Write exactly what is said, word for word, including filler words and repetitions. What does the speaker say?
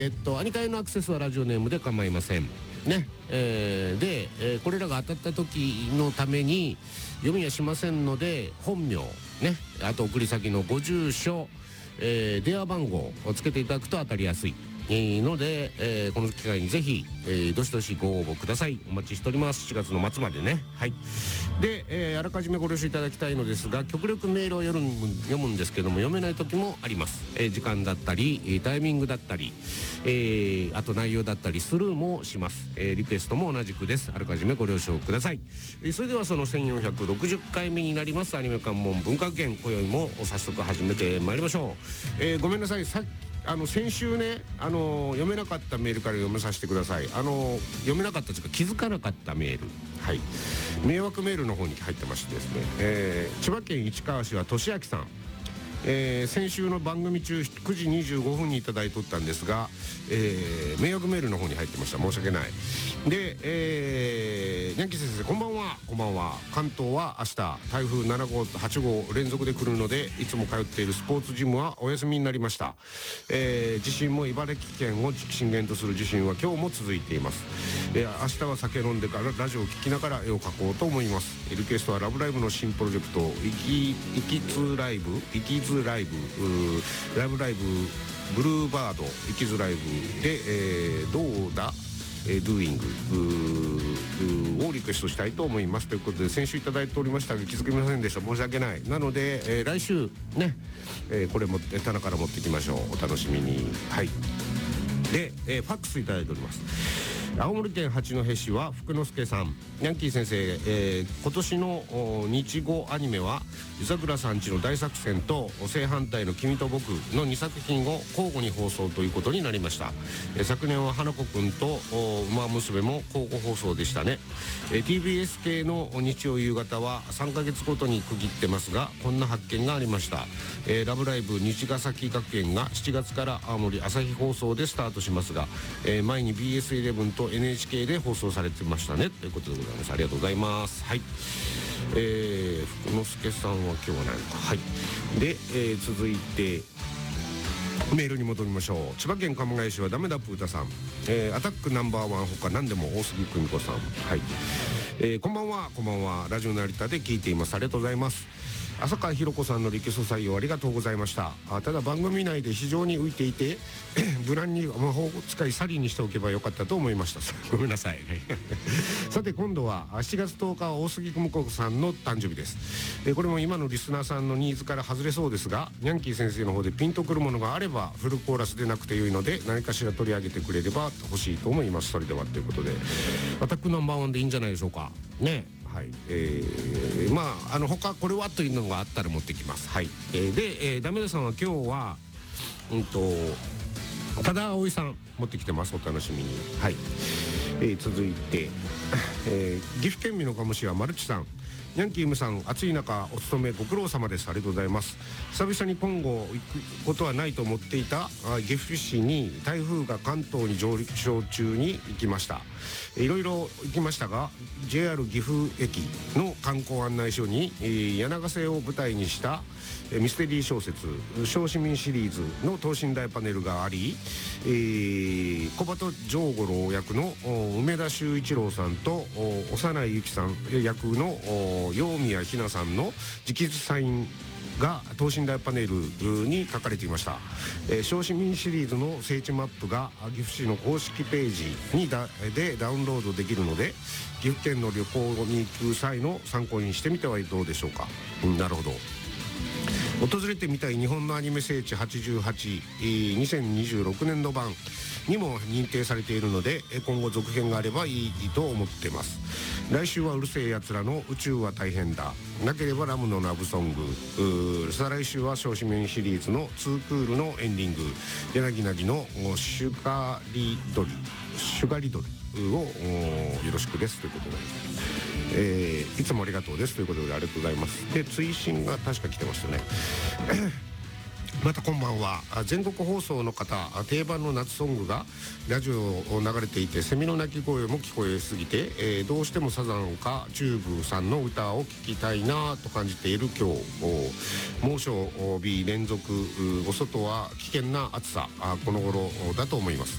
えっとアニカイのアクセスはラジオネームで構いませんね。えー、で、えー、これらが当たった時のために読みはしませんので、本名ね、あと送り先のご住所、えー、電話番号をつけていただくと当たりやすいので、えー、この機会にぜひ、えー、どしどしご応募ください。お待ちしております。しがつの末までね。はい。で、えー、あらかじめご了承いただきたいのですが、極力メールを読む、読むんですけども、読めない時もあります。えー、時間だったりタイミングだったり、えー、あと内容だったりスルーもします。えー、リクエストも同じくです。あらかじめご了承ください。えー、それではそのせんよんひゃくろくじゅっかいめになりますアニメ関門文化圏、今宵も早速始めてまいりましょう。えー、ごめんなさい、さあの先週ね、あの読めなかったメールから読めさせてください。あの読めなかったというか気づかなかったメール、はい、迷惑メールの方に入ってましてですね、えー、千葉県市川市は俊明さん、えー、先週の番組中くじにじゅうごふんにいただいとったんですが、えー、迷惑メールの方に入ってました。申し訳ない。で、えー、ニャンキー先生こんばんは。こんばんは。関東は明日台風ななごうはちごう連続で来るので、いつも通っているスポーツジムはお休みになりました。えー、地震も茨城県を震源とする地震は今日も続いています。えー、明日は酒飲んでからラジオを聞きながら絵を描こうと思います。リクエストはラブライブの新プロジェクト「イキイキツライブ」「イキズライブ」「ラブライブブルーバード」「イキズライブ」で、えー、どうだえー、ドゥーイングをリクエストしたいと思いますということで、先週いただいておりましたが気づきませんでした。申し訳ない。なので、えー、来週ね、えー、これも棚から持ってきましょう。お楽しみに。はい。で、えー、ファックスいただいております。青森県八戸市は福之助さん、ヤンキー先生、えー、今年の日語アニメは湯桜さんちの大作戦と正反対の君と僕のにさく品を交互に放送ということになりました。えー、昨年は花子くんと馬娘も交互放送でしたね。えー、ティービーエス 系の日曜夕方はさんかげつごとに区切ってますが、こんな発見がありました。えー、ラブライブ虹ヶ崎学園がしちがつから青森朝日放送でスタートしますが、えー、前に ビーエスイレブン と エヌエイチケー で放送されてましたねということでございます。ありがとうございます。はい。えー、福之助さんは今日はないのか。はい。で、えー、続いてメールに戻りましょう。千葉県鎌ケ谷市はダメだプータさん、えー、アタックナンバーワン他何でも大杉久美子さん、はい。えー、こんばんは。こんばんは。ラジオ成田で聞いています。ありがとうございます。浅川ひろ子さんのリクエスト採用ありがとうございました。あただ番組内で非常に浮いていて無難に魔法使いサリーにしておけばよかったと思いました。ごめんなさいさて今度はしがつとおかは大杉久美子さんの誕生日です。えこれも今のリスナーさんのニーズから外れそうですが、ニャンキー先生の方でピンとくるものがあればフルコーラスでなくてよいので何かしら取り上げてくれれば欲しいと思います。それではということでアタックナンバーワンでいいんじゃないでしょうかね。はい。えー、まああの他これはというのがあったら持ってきます。はい。えー、で、えー、ダメダさんは今日はうんと多田葵さん持ってきてます。お楽しみに。はい。えー、続いて、えー、岐阜県美濃加茂市はマルチさん、ヤンキームさん、暑い中お勤めご苦労様です。ありがとうございます。久々に今後行くことはないと思っていた岐阜市に台風が関東に上陸中に行きました。いろいろ行きましたが ジェイアール 岐阜駅の観光案内所に、えー、柳ヶ瀬を舞台にしたミステリー小説小市民シリーズの等身大パネルがあり、えー、小鳩丈五郎役の梅田修一郎さんと幼いゆきさん役の陽宮ひなさんの直筆サインが等身大パネルに書かれていました。えー、小市民シリーズの聖地マップが岐阜市の公式ページにだでダウンロードできるので、岐阜県の旅行に行く際の参考にしてみてはどうでしょうか。うん、なるほど。訪れてみたい日本のアニメ聖地はちじゅうはち、にせんにじゅうろくねんど版にも認定されているので、今後続編があればいいと思っています。来週はうるせえやつらの宇宙は大変だ、なければラムのラブソング、再来週は小市民シリーズのツークールのエンディング、柳凪のシュガリドリシュガリドリをよろしくですということで、えー、いつもありがとうですということでありがとうございます。で追伸が確か来てましたねまたこんばんは。全国放送の方、定番の夏ソングがラジオを流れていて、セミの鳴き声も聞こえすぎて、えー、どうしてもサザンかチューブさんの歌を聞きたいなと感じている今日、猛暑日連続、お外は危険な暑さ、この頃だと思います。